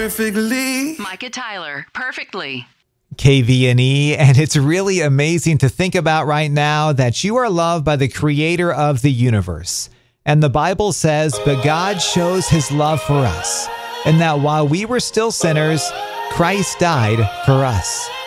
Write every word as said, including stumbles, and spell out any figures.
perfectly. Micah Tyler, perfectly. K V N E, and it's really amazing to think about right now that you are loved by the creator of the universe. And the Bible says, but God shows his love for us, and that while we were still sinners, Christ died for us.